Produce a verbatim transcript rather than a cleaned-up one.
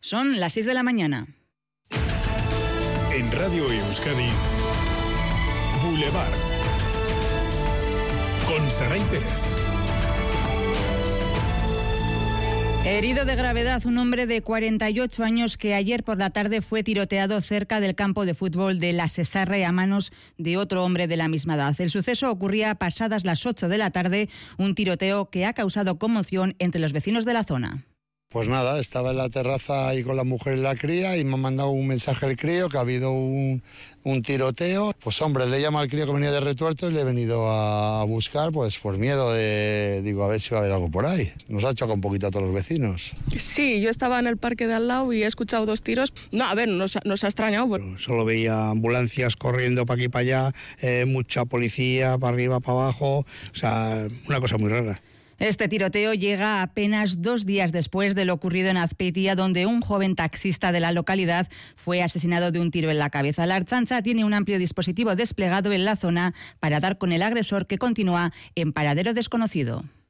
Son las seis de la mañana. En Radio Euskadi, Boulevard, con Saray Pérez. Herido de gravedad un hombre de cuarenta y ocho años que ayer por la tarde fue tiroteado cerca del campo de fútbol de La Cesarre a manos de otro hombre de la misma edad. El suceso ocurría pasadas las ocho de la tarde, un tiroteo que ha causado conmoción entre los vecinos de la zona. Pues nada, estaba en la terraza ahí con la mujer y la cría y me ha mandado un mensaje al crío que ha habido un, un tiroteo. Pues hombre, le llama al crío que venía de Retuerto y le he venido a buscar pues por miedo de, digo, a ver si va a haber algo por ahí. Nos ha chocado un poquito a todos los vecinos. Sí, yo estaba en el parque de al lado y he escuchado dos tiros. No, a ver, nos, nos ha extrañado. Pero... Solo veía ambulancias corriendo para aquí y para allá, eh, mucha policía para arriba, para abajo, o sea, una cosa muy rara. Este tiroteo llega apenas dos días después de lo ocurrido en Azpeitia, donde un joven taxista de la localidad fue asesinado de un tiro en la cabeza. La Ertzaintza tiene un amplio dispositivo desplegado en la zona para dar con el agresor, que continúa en paradero desconocido.